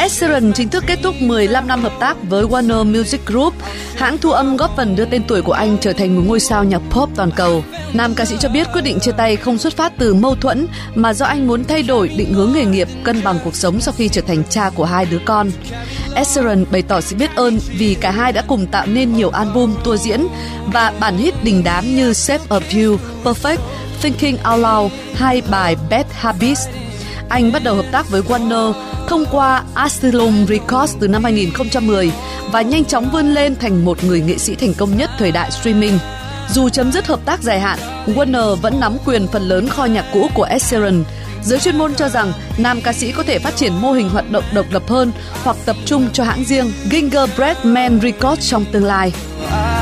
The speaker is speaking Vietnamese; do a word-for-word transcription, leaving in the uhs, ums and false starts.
Ed Sheeran chính thức kết thúc mười lăm năm hợp tác với Warner Music Group, hãng thu âm góp phần đưa tên tuổi của anh trở thành một ngôi sao nhạc pop toàn cầu. Nam ca sĩ cho biết quyết định chia tay không xuất phát từ mâu thuẫn mà do anh muốn thay đổi định hướng nghề nghiệp, cân bằng cuộc sống sau khi trở thành cha của hai đứa con. Ed Sheeran bày tỏ sự biết ơn vì cả hai đã cùng tạo nên nhiều album, tour diễn và bản hit đình đám như Shape of You, Perfect, Thinking Out Loud hay bài Bad Habits. Anh bắt đầu hợp tác với Warner thông qua Asylum Records từ năm hai nghìn không trăm mười và nhanh chóng vươn lên thành một người nghệ sĩ thành công nhất thời đại streaming. Dù chấm dứt hợp tác dài hạn, Warner vẫn nắm quyền phần lớn kho nhạc cũ của Ed Sheeran. Giới chuyên môn cho rằng nam ca sĩ có thể phát triển mô hình hoạt động độc lập hơn hoặc tập trung cho hãng riêng Gingerbread Man Records trong tương lai.